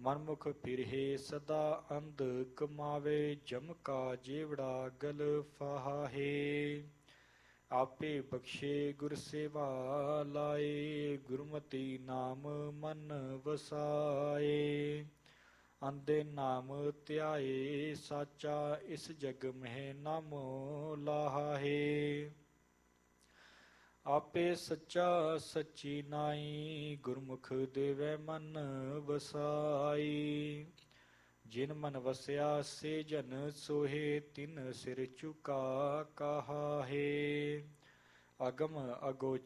ਮਨਮੁਖ ਫਿਰਹਿ ਸਦਾ ਅੰਧ ਕਮਾਵੇ, ਜਮ ਕਾ ਜੇਵੜਾ ਗਲ ਫਾਹੇ। ਆਪੇ ਬਖਸ਼ੇ ਗੁਰ ਸੇਵਾ ਲਾਏ, ਗੁਰਮਤਿ ਨਾਮ ਮਨ ਵਸਾਏ। ਅੰਦੇ ਨਾਮ ਧਿਆਏ ਸਾਚਾ, ਇਸ ਜਗ ਮਹਿ ਨਾਮੋ ਲਾਹੇ। ਆਪੇ ਸੱਚਾ ਸੱਚੀ ਨਾਈ, ਗੁਰਮੁਖ ਦੇਵੈ ਮਨ ਵਸਾਈ। ਜਿਨ ਮਨ ਵਸਿਆ ਸੇ ਜਨ ਸੋਹੇ, ਤਿਨ ਸਿਰ ਝੁਕਾ ਕਹਾਹੇ। ਅਗਮ ਅਗੋਚਰ